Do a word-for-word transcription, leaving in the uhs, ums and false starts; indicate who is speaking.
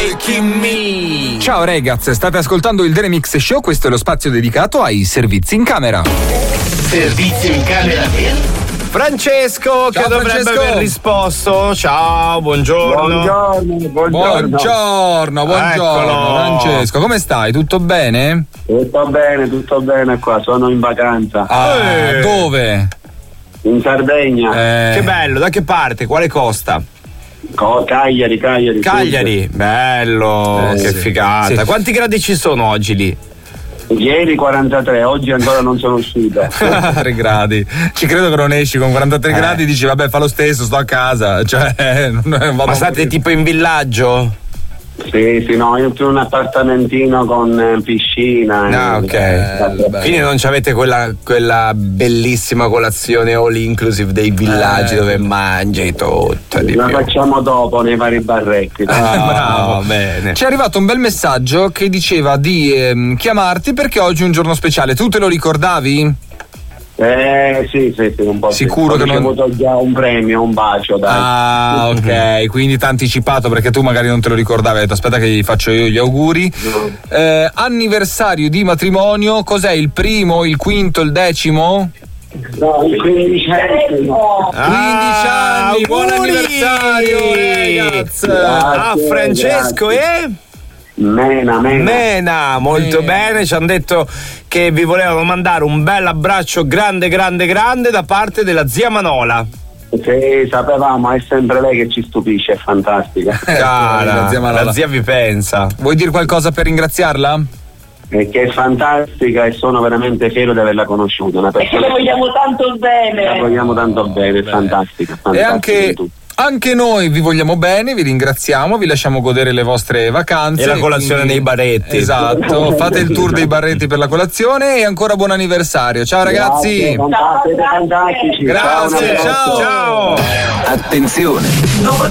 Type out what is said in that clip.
Speaker 1: Making Me.
Speaker 2: Ciao ragazzi, state ascoltando il The Mix Show, questo è lo spazio dedicato ai servizi in camera.
Speaker 1: Servizio in camera per
Speaker 3: Francesco,
Speaker 2: Ciao,
Speaker 3: che dovrebbe
Speaker 2: Francesco.
Speaker 3: aver risposto. Ciao, buongiorno.
Speaker 4: Buongiorno, buongiorno.
Speaker 2: Buongiorno, buongiorno
Speaker 3: Eccolo.
Speaker 2: Francesco, come stai? Tutto bene?
Speaker 4: Tutto bene, tutto bene qua, sono in vacanza.
Speaker 2: Ah,
Speaker 3: Eh.
Speaker 2: dove?
Speaker 4: In Sardegna.
Speaker 2: Eh,
Speaker 3: Che bello, da che parte? Quale costa?
Speaker 4: Co- Cagliari, Cagliari.
Speaker 3: Cagliari, bello,
Speaker 2: Eh,
Speaker 3: che
Speaker 2: sì.
Speaker 3: figata.
Speaker 2: Sì.
Speaker 3: Quanti gradi ci sono oggi lì?
Speaker 4: Ieri quarantatré, oggi ancora non sono uscito.
Speaker 2: tre gradi. Ci credo che non esci con quarantatré
Speaker 3: Eh.
Speaker 2: gradi, dici vabbè fa lo stesso, sto a casa. Cioè, non vado
Speaker 3: Ma state tipo in villaggio?
Speaker 4: Sì, sì, no, io ho un appartamentino con eh, piscina.
Speaker 3: Ah,
Speaker 4: e-
Speaker 3: ok.
Speaker 2: Bello, bello.
Speaker 3: Quindi non avete quella, quella bellissima colazione all inclusive dei villaggi
Speaker 2: Eh.
Speaker 3: dove mangi tutto di
Speaker 4: La
Speaker 3: più.
Speaker 4: facciamo dopo nei vari barretti.
Speaker 3: Ah,
Speaker 2: Bravo.
Speaker 3: bene.
Speaker 2: Ci è arrivato un bel messaggio che diceva di ehm, chiamarti perché oggi è un giorno speciale. Tu te lo ricordavi?
Speaker 4: Eh sì, sì, sì, un po'.
Speaker 2: Sicuro
Speaker 4: sì.
Speaker 2: che
Speaker 4: Ho
Speaker 2: non-
Speaker 4: ricevuto già un premio, un bacio, dai.
Speaker 2: Ah, ok, quindi ti ha anticipato perché tu magari non te lo ricordavi. Hai detto aspetta che gli faccio io gli auguri. Eh, anniversario di matrimonio, cos'è il primo, il quinto, il decimo?
Speaker 4: No, il quindicesimo.
Speaker 2: quindici anni, buon
Speaker 3: auguri!
Speaker 2: anniversario, ragazzi!
Speaker 3: Ah,
Speaker 4: Grazie,
Speaker 3: Francesco
Speaker 4: grazie.
Speaker 3: e
Speaker 4: Mena, mena.
Speaker 3: Mena, molto
Speaker 2: Mena.
Speaker 3: bene, ci hanno detto che vi volevano mandare un bel abbraccio grande grande grande da parte della zia Manola.
Speaker 4: Sì, sapevamo, è sempre lei che ci stupisce, è fantastica.
Speaker 3: Cara,
Speaker 2: la zia Manola.
Speaker 3: la zia vi pensa.
Speaker 2: Vuoi dire qualcosa per ringraziarla?
Speaker 4: E che è fantastica e sono veramente fiero di averla conosciuta. Una
Speaker 5: E che
Speaker 4: persona
Speaker 5: lo vogliamo tanto bene.
Speaker 4: la vogliamo tanto bene, è fantastica.
Speaker 2: E
Speaker 4: fantastica
Speaker 2: anche,
Speaker 4: in tutto.
Speaker 2: anche noi vi vogliamo bene, vi ringraziamo, vi lasciamo godere le vostre vacanze.
Speaker 3: E la colazione
Speaker 2: quindi-
Speaker 3: nei baretti.
Speaker 2: Esatto, fate il tour dei barretti per la colazione e ancora buon anniversario. Ciao ragazzi!
Speaker 4: Grazie, fanta- siete fantastici.
Speaker 2: Grazie,
Speaker 4: Ciao, un abbraccio.
Speaker 2: ciao!
Speaker 3: Ciao.
Speaker 1: Attenzione!